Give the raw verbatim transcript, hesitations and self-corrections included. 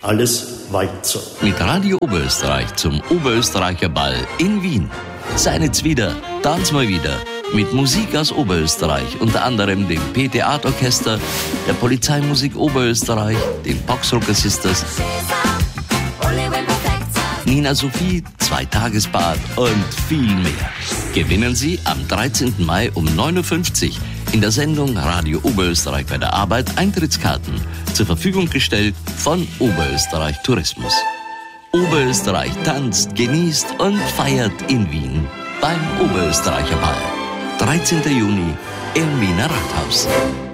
alles Walzer. Mit Radio Oberösterreich zum Oberösterreicher Ball in Wien. Seid jetzt wieder, tanzt mal wieder. Mit Musik aus Oberösterreich, unter anderem dem P-Theaterorchester, der Polizeimusik Oberösterreich, den Boxrocker Sisters, Nina Sophie, Zweitagesbad und viel mehr. Gewinnen Sie am dreizehnten Mai um neun Uhr fünfzig in der Sendung Radio Oberösterreich bei der Arbeit Eintrittskarten zur Verfügung gestellt von Oberösterreich Tourismus. Oberösterreich tanzt, genießt und feiert in Wien beim Oberösterreicher Ball. dreizehnten Juni im Wiener Rathaus.